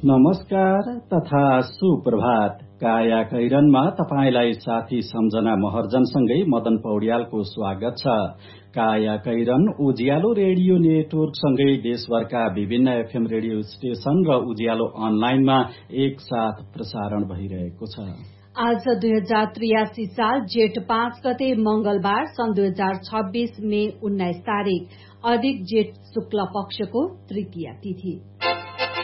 नमस्कार तथा सुप्रभात। काया कैरनमा तपाईलाई साथी सम्झना महर्जनसँगै मदन पौड्यालको स्वागत छ। काया कैरन उज्यालो रेडियो नेटवर्कसँगै देशभरका विभिन्न एफएम रेडियो स्टेशन र उज्यालो अनलाइनमा एक साथ प्रसारण भइरहेको छ। आज 2083 साल जेठ 5 गते मंगलबार सन् 2026 मे 19 तारिक अधिक जेठ शुक्ल पक्षको तृतीया तिथि।